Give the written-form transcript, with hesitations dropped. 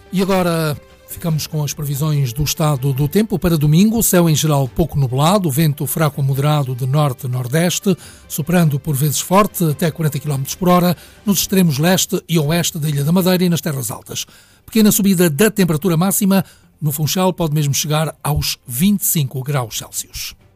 E agora ficamos com as previsões do estado do tempo para domingo. Céu em geral pouco nublado, vento fraco a moderado de norte-nordeste, soprando por vezes forte até 40 km por hora nos extremos leste e oeste da Ilha da Madeira e nas terras altas. Pequena subida da temperatura máxima, no Funchal pode mesmo chegar aos 25 graus Celsius.